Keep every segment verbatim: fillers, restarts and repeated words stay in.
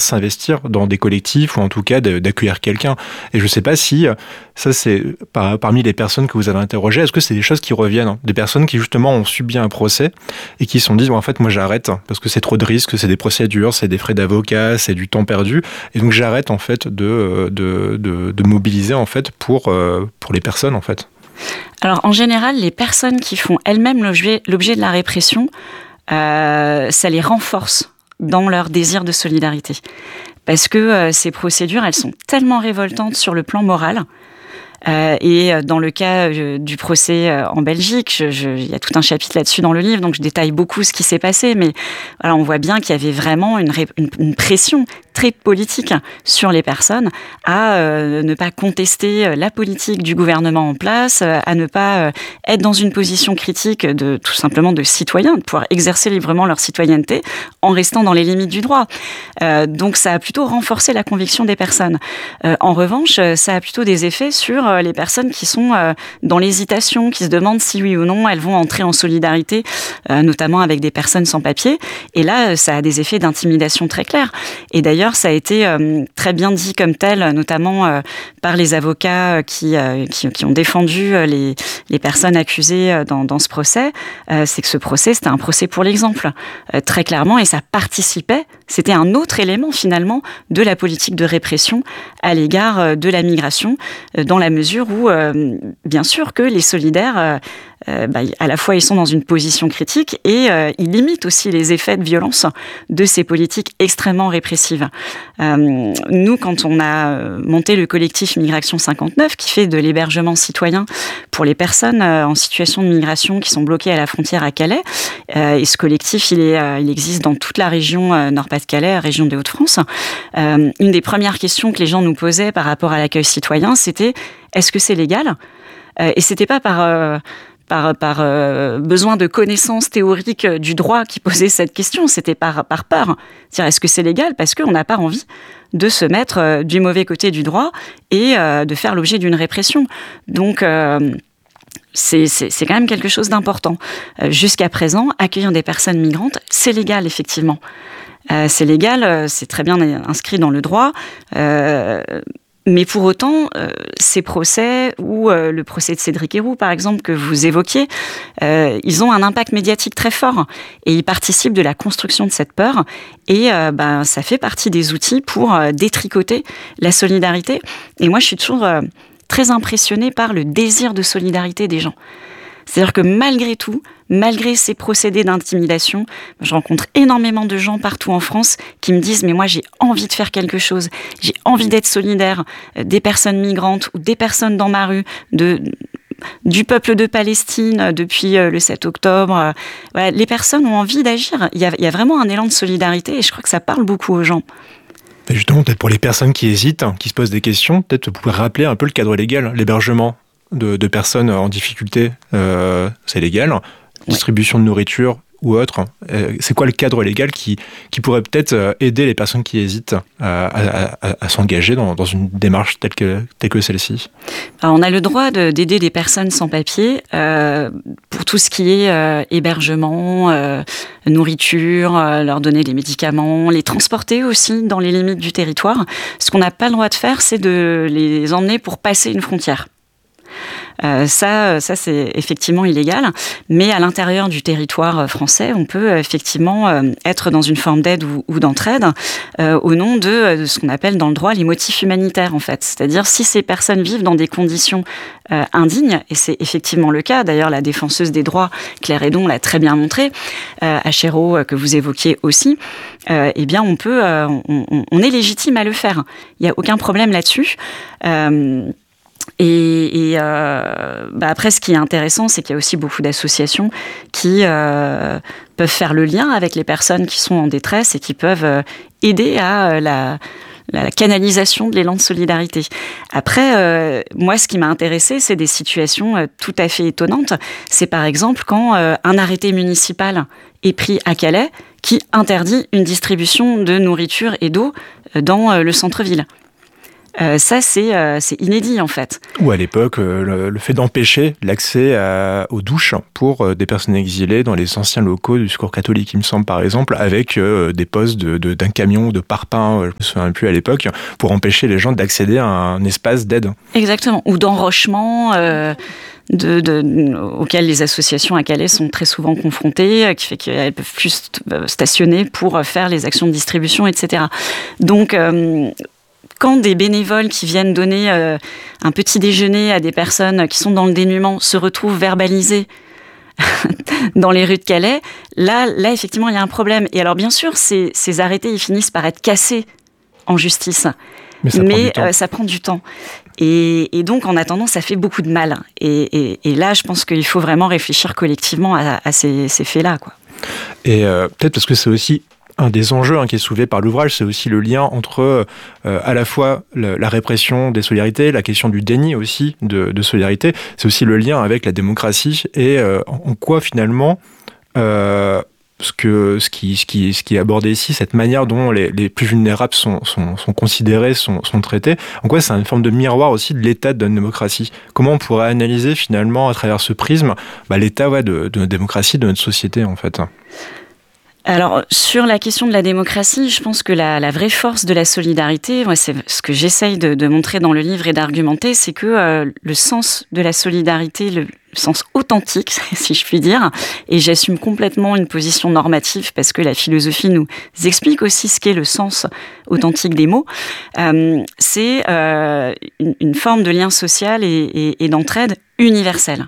s'investir dans des collectifs ou en tout cas de, d'accueillir quelqu'un. Et je ne sais pas si ça, c'est par, parmi les personnes que vous avez interrogées, est-ce que c'est des choses qui reviennent, hein, des personnes qui justement ont subi un procès et qui se sont dit, bon, en fait, moi j'arrête parce que c'est trop de risques, c'est des procédures, c'est des frais d'avocat, c'est du temps perdu, et donc j'arrête en fait de, de, de, de mobiliser en fait pour, euh, pour les personnes en fait. Alors en général, les personnes qui font elles-mêmes l'objet, l'objet de la répression, euh, ça les renforce dans leur désir de solidarité. Parce que euh, ces procédures, elles sont tellement révoltantes sur le plan moral. Euh, et dans le cas euh, du procès euh, en Belgique, je, je, il y a tout un chapitre là-dessus dans le livre, donc je détaille beaucoup ce qui s'est passé, mais voilà, on voit bien qu'il y avait vraiment une, ré, une, une pression très politique sur les personnes à euh, ne pas contester la politique du gouvernement en place, à ne pas euh, être dans une position critique de tout simplement de citoyens, de pouvoir exercer librement leur citoyenneté en restant dans les limites du droit. Euh, donc ça a plutôt renforcé la conviction des personnes. Euh, en revanche, ça a plutôt des effets sur euh, les personnes qui sont euh, dans l'hésitation, qui se demandent si oui ou non elles vont entrer en solidarité, euh, notamment avec des personnes sans papier. Et là, ça a des effets d'intimidation très clairs. Et d'ailleurs, ça a été euh, très bien dit comme tel, notamment euh, par les avocats qui, euh, qui, qui ont défendu euh, les, les personnes accusées euh, dans, dans ce procès. Euh, c'est que ce procès, c'était un procès pour l'exemple, euh, très clairement, et ça participait, c'était un autre élément finalement de la politique de répression à l'égard euh, de la migration, euh, dans la mesure où, euh, bien sûr, que les solidaires... Euh, Euh, bah, à la fois ils sont dans une position critique et euh, ils limitent aussi les effets de violence de ces politiques extrêmement répressives. Euh, nous, quand on a monté le collectif Migration cinquante-neuf, qui fait de l'hébergement citoyen pour les personnes euh, en situation de migration qui sont bloquées à la frontière à Calais, euh, et ce collectif, il, est, euh, il existe dans toute la région euh, Nord-Pas-de-Calais, région des Hauts-de-France, euh, une des premières questions que les gens nous posaient par rapport à l'accueil citoyen, c'était « est-ce que c'est légal ?» euh, Et c'était pas par... Euh, par, par euh, besoin de connaissances théoriques du droit qui posait cette question, c'était par, par peur. C'est-à-dire, est-ce que c'est légal ? Parce qu'on n'a pas envie de se mettre euh, du mauvais côté du droit et euh, de faire l'objet d'une répression. Donc, euh, c'est, c'est, c'est quand même quelque chose d'important. Euh, jusqu'à présent, accueillir des personnes migrantes, c'est légal, effectivement. Euh, c'est légal, euh, c'est très bien inscrit dans le droit. Euh, Mais pour autant, euh, ces procès, ou euh, le procès de Cédric Herrou, par exemple, que vous évoquiez, euh, ils ont un impact médiatique très fort et ils participent de la construction de cette peur. Et euh, ben, ça fait partie des outils pour euh, détricoter la solidarité. Et moi, je suis toujours euh, très impressionnée par le désir de solidarité des gens. C'est-à-dire que malgré tout, malgré ces procédés d'intimidation, je rencontre énormément de gens partout en France qui me disent « mais moi j'ai envie de faire quelque chose, j'ai envie d'être solidaire des personnes migrantes ou des personnes dans ma rue, de, du peuple de Palestine depuis le sept octobre. » Voilà, les personnes ont envie d'agir. Il y a, il y a vraiment un élan de solidarité et je crois que ça parle beaucoup aux gens. Et justement, peut-être pour les personnes qui hésitent, qui se posent des questions, peut-être vous pouvez rappeler un peu le cadre légal, l'hébergement de, de personnes en difficulté, euh, c'est légal. Distribution de nourriture ou autre. Euh, c'est quoi le cadre légal qui, qui pourrait peut-être aider les personnes qui hésitent à, à, à, à s'engager dans, dans une démarche telle que, telle que celle-ci ? Alors, on a le droit de, d'aider des personnes sans papier euh, pour tout ce qui est euh, hébergement, euh, nourriture, euh, leur donner des médicaments, les transporter aussi dans les limites du territoire. Ce qu'on n'a pas le droit de faire, c'est de les emmener pour passer une frontière. Euh, ça, ça c'est effectivement illégal, mais à l'intérieur du territoire français, on peut effectivement euh, être dans une forme d'aide ou, ou d'entraide euh, au nom de, de ce qu'on appelle dans le droit les motifs humanitaires en fait. C'est-à-dire si ces personnes vivent dans des conditions euh, indignes, et c'est effectivement le cas, d'ailleurs la défenseuse des droits Claire Hédon l'a très bien montré, euh, Achéreau euh, que vous évoquiez aussi, euh, eh bien on peut, euh, on, on est légitime à le faire. Il n'y a aucun problème là-dessus. Euh, Et, et euh, bah après, ce qui est intéressant, c'est qu'il y a aussi beaucoup d'associations qui euh, peuvent faire le lien avec les personnes qui sont en détresse et qui peuvent euh, aider à euh, la, la canalisation de l'élan de solidarité. Après, euh, moi, ce qui m'a intéressée, c'est des situations euh, tout à fait étonnantes. C'est par exemple quand euh, un arrêté municipal est pris à Calais qui interdit une distribution de nourriture et d'eau dans euh, le centre-ville. Euh, ça, c'est, euh, c'est inédit, en fait. Ou à l'époque, euh, le, le fait d'empêcher l'accès à, aux douches pour euh, des personnes exilées dans les anciens locaux du Secours catholique, il me semble, par exemple, avec euh, des postes de, de, d'un camion de parpaing, je me souviens plus à l'époque, pour empêcher les gens d'accéder à un espace d'aide. Exactement. Ou d'enrochement... Euh... De, de, auxquelles les associations à Calais sont très souvent confrontées, qui fait qu'elles peuvent plus stationner pour faire les actions de distribution, et cetera. Donc, euh, quand des bénévoles qui viennent donner euh, un petit déjeuner à des personnes qui sont dans le dénuement se retrouvent verbalisés dans les rues de Calais, là, là effectivement, il y a un problème. Et alors, bien sûr, ces, ces arrêtés, ils finissent par être cassés en justice. Mais ça, Mais, prend, du temps. Euh, ça prend du temps. Et, et donc, en attendant, ça fait beaucoup de mal. Et, et, et là, je pense qu'il faut vraiment réfléchir collectivement à, à ces, ces faits-là, quoi. Et euh, peut-être parce que c'est aussi un des enjeux hein, qui est soulevé par l'ouvrage, c'est aussi le lien entre euh, à la fois le, la répression des solidarités, la question du déni aussi de, de solidarité, c'est aussi le lien avec la démocratie et euh, en quoi finalement... Euh, Ce, que, ce, qui, ce, qui, ce qui est abordé ici, cette manière dont les, les plus vulnérables sont, sont, sont considérés, sont, sont traités, en quoi c'est une forme de miroir aussi de l'état de notre démocratie. Comment on pourrait analyser finalement à travers ce prisme bah, l'état ouais, de, de notre démocratie, de notre société en fait. Alors, sur la question de la démocratie, je pense que la, la vraie force de la solidarité, moi, c'est ce que j'essaye de, de montrer dans le livre et d'argumenter, c'est que euh, le sens de la solidarité, le, le sens authentique, si je puis dire, et j'assume complètement une position normative parce que la philosophie nous explique aussi ce qu'est le sens authentique des mots, euh, c'est euh, une, une forme de lien social et, et, et d'entraide universelle.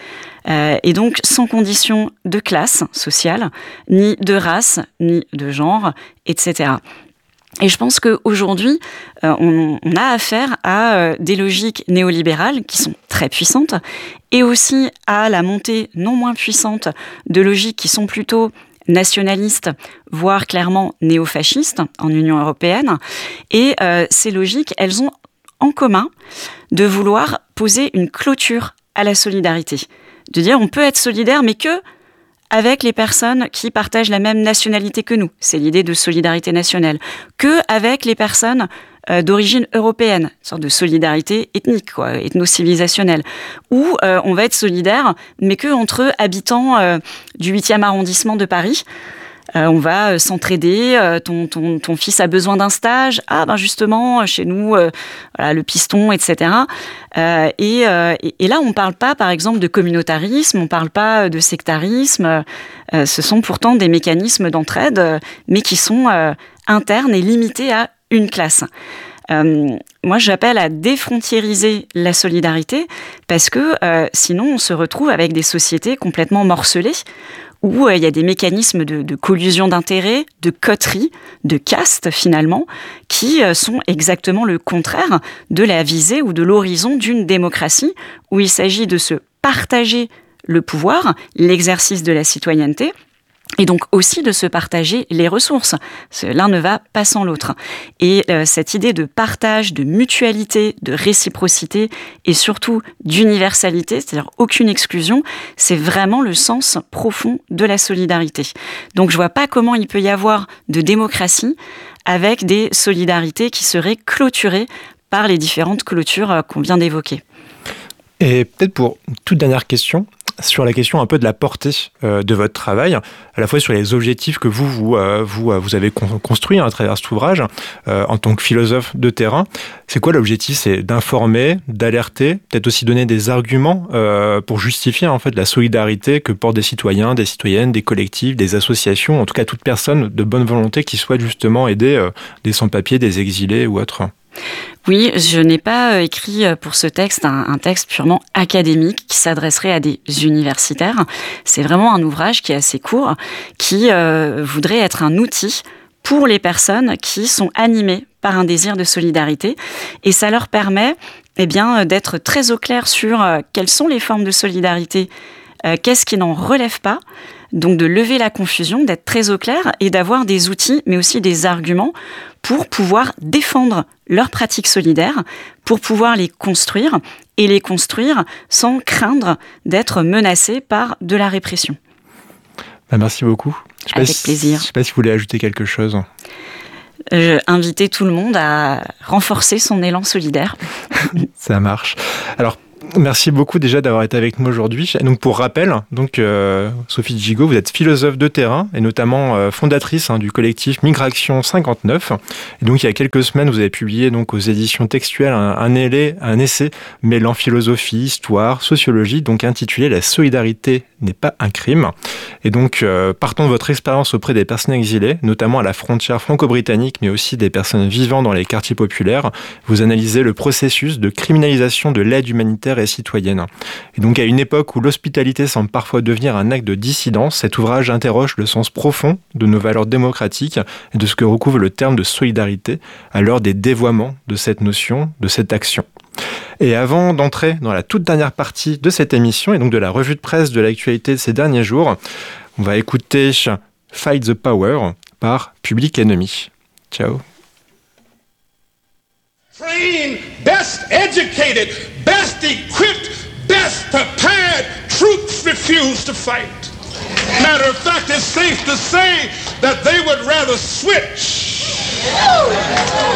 Euh, et donc sans condition de classe sociale, ni de race, ni de genre, et cetera. Et je pense qu'aujourd'hui, euh, on, on a affaire à euh, des logiques néolibérales qui sont très puissantes, et aussi à la montée non moins puissante de logiques qui sont plutôt nationalistes, voire clairement néofascistes en Union européenne. Et euh, ces logiques, elles ont en commun de vouloir poser une clôture à la solidarité. De dire on peut être solidaire, mais que avec les personnes qui partagent la même nationalité que nous. C'est l'idée de solidarité nationale. Que avec les personnes euh, d'origine européenne, une sorte de solidarité ethnique, quoi, ethno-civilisationnelle. Ou euh, on va être solidaire, mais que entre habitants euh, du huitième arrondissement de Paris. Euh, on va s'entraider, euh, ton, ton, ton fils a besoin d'un stage, ah ben justement, chez nous, euh, voilà, le piston, et cetera. Euh, et, euh, et, et là, on ne parle pas, par exemple, de communautarisme, on ne parle pas de sectarisme, euh, ce sont pourtant des mécanismes d'entraide, euh, mais qui sont euh, internes et limités à une classe. Euh, moi, j'appelle à défrontiériser la solidarité, parce que euh, sinon, on se retrouve avec des sociétés complètement morcelées, où il y a des mécanismes de, de collusion d'intérêts, de coterie, de caste finalement, qui sont exactement le contraire de la visée ou de l'horizon d'une démocratie, où il s'agit de se partager le pouvoir, l'exercice de la citoyenneté, et donc aussi de se partager les ressources. L'un ne va pas sans l'autre. Et euh, cette idée de partage, de mutualité, de réciprocité et surtout d'universalité, c'est-à-dire aucune exclusion, c'est vraiment le sens profond de la solidarité. Donc je vois pas comment il peut y avoir de démocratie avec des solidarités qui seraient clôturées par les différentes clôtures qu'on vient d'évoquer. Et peut-être pour une toute dernière question, sur la question un peu de la portée euh, de votre travail, à la fois sur les objectifs que vous, vous, euh, vous, euh, vous avez con- construits hein, à travers cet ouvrage, euh, en tant que philosophe de terrain. C'est quoi l'objectif ? C'est d'informer, d'alerter, peut-être aussi donner des arguments euh, pour justifier en fait la solidarité que portent des citoyens, des citoyennes, des collectifs, des associations, en tout cas toute personne de bonne volonté qui souhaite justement aider euh, des sans-papiers, des exilés ou autres. Oui, je n'ai pas écrit pour ce texte un, un texte purement académique qui s'adresserait à des universitaires. C'est vraiment un ouvrage qui est assez court, qui euh, voudrait être un outil pour les personnes qui sont animées par un désir de solidarité. Et ça leur permet eh bien, d'être très au clair sur euh, quelles sont les formes de solidarité, euh, qu'est-ce qui n'en relève pas. Donc de lever la confusion, d'être très au clair et d'avoir des outils, mais aussi des arguments pour pouvoir défendre leurs pratiques solidaires, pour pouvoir les construire et les construire sans craindre d'être menacés par de la répression. Bah merci beaucoup. Je sais Avec pas si, plaisir. Je ne sais pas si vous voulez ajouter quelque chose. euh, inviter tout le monde à renforcer son élan solidaire. Ça marche. Alors, merci beaucoup déjà d'avoir été avec nous aujourd'hui. Donc pour rappel, donc euh, Sophie Gigot, vous êtes philosophe de terrain et notamment euh, fondatrice hein, du collectif Migration cinquante-neuf. Et donc il y a quelques semaines, vous avez publié donc aux éditions textuelles un, un, élé, un essai mêlant philosophie, histoire, sociologie, donc intitulé La solidarité n'est pas un crime. Et donc euh, partant de votre expérience auprès des personnes exilées, notamment à la frontière franco-britannique, mais aussi des personnes vivant dans les quartiers populaires, vous analysez le processus de criminalisation de l'aide humanitaire et citoyenne. Et donc à une époque où l'hospitalité semble parfois devenir un acte de dissidence, cet ouvrage interroge le sens profond de nos valeurs démocratiques et de ce que recouvre le terme de solidarité à l'heure des dévoiements de cette notion, de cette action. Et avant d'entrer dans la toute dernière partie de cette émission et donc de la revue de presse de l'actualité de ces derniers jours, on va écouter Fight the Power par Public Enemy. Ciao. Trained, best educated, best equipped, best prepared troops refuse to fight. Matter of fact, it's safe to say that they would rather switch